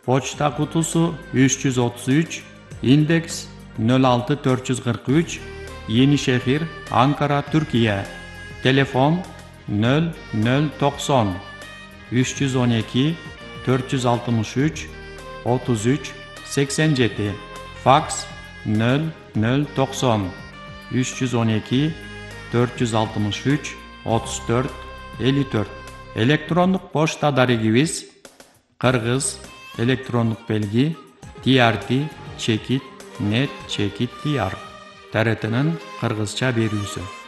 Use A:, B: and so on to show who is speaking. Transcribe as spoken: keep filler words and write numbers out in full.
A: Почта кутусу үч жүз отуз үч, индекс нөл алты төрт жүз кырк үч, Yenişehir, Ankara, Türkiye. Telefon nol nol doksan üç yüz on iki dört yüz altmış üç otuz üç seksen yedi. Fax nol nol doksan üç yüz on iki dört yüz altmış üç otuz dört elli dört. Elektronluk poçta adresimiz Kırgız elektronluk belgi trt chekit net chekit diyar. T R T'nin Kırgızça berүүсү.